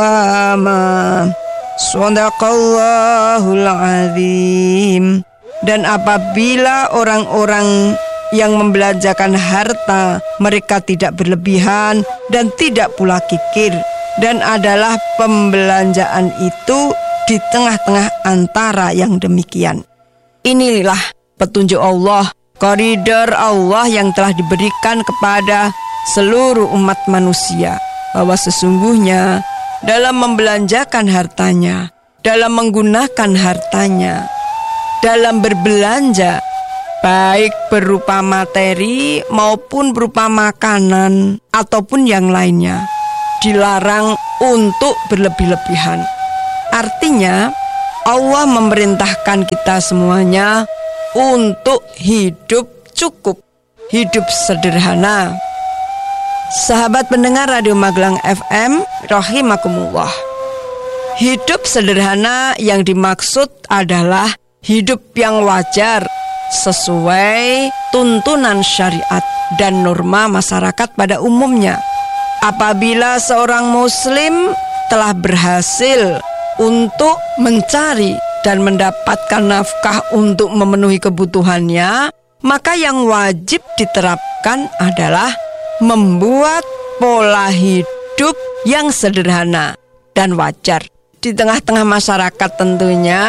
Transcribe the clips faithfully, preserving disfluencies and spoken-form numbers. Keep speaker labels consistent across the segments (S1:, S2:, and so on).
S1: Shadaqallahul azim. Dan apabila orang-orang yang membelanjakan harta, mereka tidak berlebihan dan tidak pula kikir, dan adalah pembelanjaan itu di tengah-tengah antara yang demikian. Inilah petunjuk Allah, koridor Allah yang telah diberikan kepada seluruh umat manusia, bahwa sesungguhnya dalam membelanjakan hartanya, dalam menggunakan hartanya, dalam berbelanja, baik berupa materi maupun berupa makanan ataupun yang lainnya, dilarang untuk berlebih-lebihan. Artinya, Allah memerintahkan kita semuanya untuk hidup cukup, hidup sederhana. Sahabat pendengar Radio Magelang F M, rahimakumullah. Hidup sederhana yang dimaksud adalah hidup yang wajar sesuai tuntunan syariat dan norma masyarakat pada umumnya. Apabila seorang muslim telah berhasil untuk mencari dan mendapatkan nafkah untuk memenuhi kebutuhannya, maka yang wajib diterapkan adalah membuat pola hidup yang sederhana dan wajar di tengah-tengah masyarakat tentunya,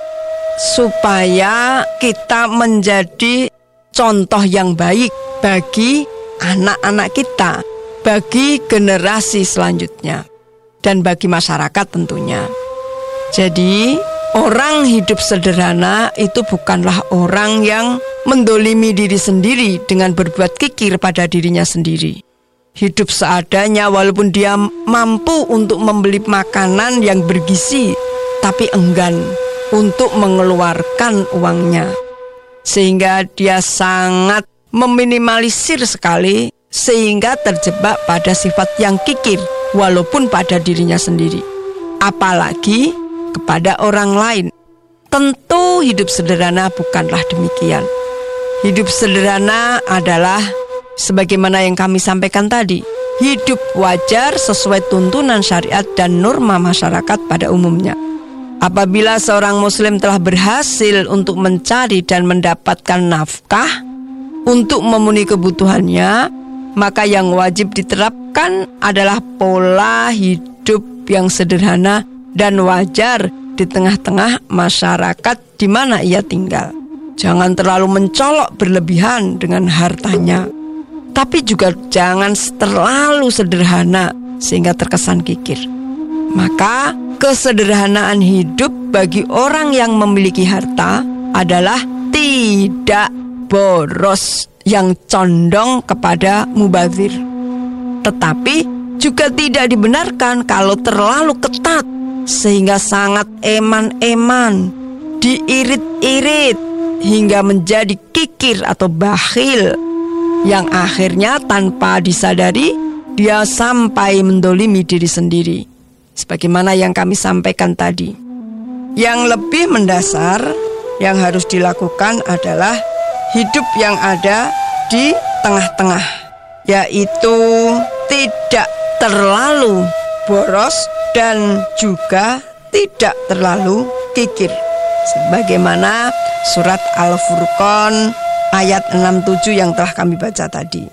S1: supaya kita menjadi contoh yang baik bagi anak-anak kita, bagi generasi selanjutnya, dan bagi masyarakat tentunya. Jadi, orang hidup sederhana itu bukanlah orang yang mendolimi diri sendiri dengan berbuat kikir pada dirinya sendiri. Hidup seadanya walaupun dia mampu untuk membeli makanan yang bergizi, tapi enggan untuk mengeluarkan uangnya, sehingga dia sangat meminimalisir sekali, sehingga terjebak pada sifat yang kikir walaupun pada dirinya sendiri, apalagi kepada orang lain. Tentu hidup sederhana bukanlah demikian. Hidup sederhana adalah sebagaimana yang kami sampaikan tadi, hidup wajar sesuai tuntunan syariat dan norma masyarakat pada umumnya. Apabila seorang muslim telah berhasil untuk mencari dan mendapatkan nafkah untuk memenuhi kebutuhannya, maka yang wajib diterapkan adalah pola hidup yang sederhana dan wajar di tengah-tengah masyarakat di mana ia tinggal. Jangan terlalu mencolok berlebihan dengan hartanya, tapi juga jangan terlalu sederhana sehingga terkesan kikir. Maka kesederhanaan hidup bagi orang yang memiliki harta adalah tidak boros yang condong kepada mubazir. Tetapi juga tidak dibenarkan kalau terlalu ketat sehingga sangat eman-eman, diirit-irit hingga menjadi kikir atau bakhil, yang akhirnya tanpa disadari dia sampai mendolimi diri sendiri. Sebagaimana yang kami sampaikan tadi, yang lebih mendasar yang harus dilakukan adalah hidup yang ada di tengah-tengah, yaitu tidak terlalu boros dan juga tidak terlalu kikir. Sebagaimana surat Al-Furqan ayat enam puluh tujuh yang telah kami baca tadi.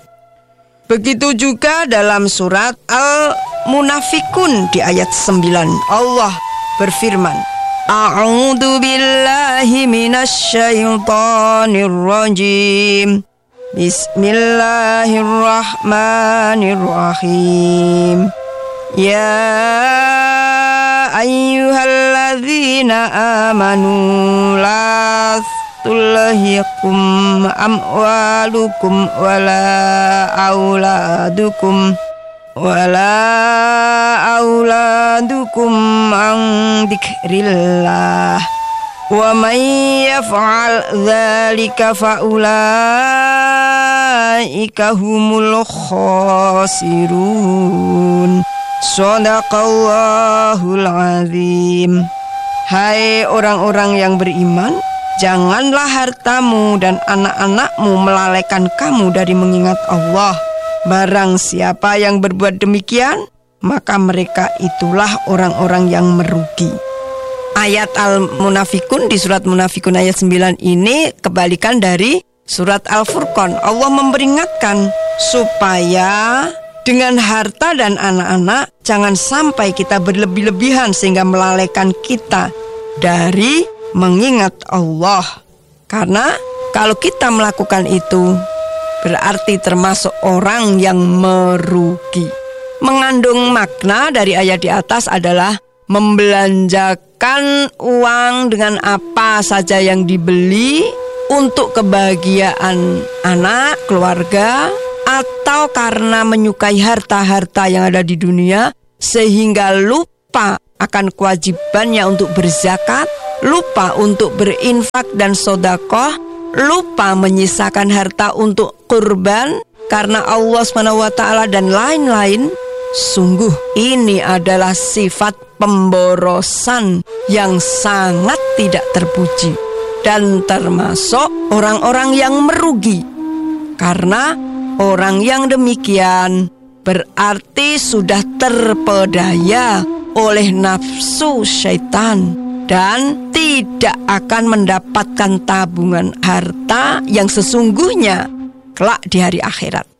S1: Begitu juga dalam surat Al-Munafikun di ayat sembilan, Allah berfirman, A'udzu billahi minasyaitonir rajim. Bismillahirrahmanirrahim. Ya ayyuhalladzina amanu la tulhikum amwalukum wala auladukum wala auladukum an dzikrillah wa may yaf'al dzalika faulaika humul khasirun. Shadaqallahul azim. Hai orang-orang yang beriman, janganlah hartamu dan anak-anakmu melalaikan kamu dari mengingat Allah. Barang siapa yang berbuat demikian, maka mereka itulah orang-orang yang merugi. Ayat Al-Munafikun di surat Munafikun ayat sembilan ini kebalikan dari surat Al-Furqan. Allah memperingatkan supaya dengan harta dan anak-anak jangan sampai kita berlebih-lebihan sehingga melalaikan kita dari mengingat Allah. Karena kalau kita melakukan itu berarti termasuk orang yang merugi. Mengandung makna dari ayat di atas adalah membelanjakan uang dengan apa saja yang dibeli untuk kebahagiaan anak, keluarga, atau karena menyukai harta-harta yang ada di dunia sehingga lupa akan kewajibannya untuk berzakat, lupa untuk berinfak dan sedekah, lupa menyisakan harta untuk kurban karena Allah subhanahu wa taala dan lain-lain. Sungguh ini adalah sifat pemborosan yang sangat tidak terpuji dan termasuk orang-orang yang merugi. Karena orang yang demikian berarti sudah terpedaya oleh nafsu syaitan dan tidak akan mendapatkan tabungan harta yang sesungguhnya kelak di hari akhirat.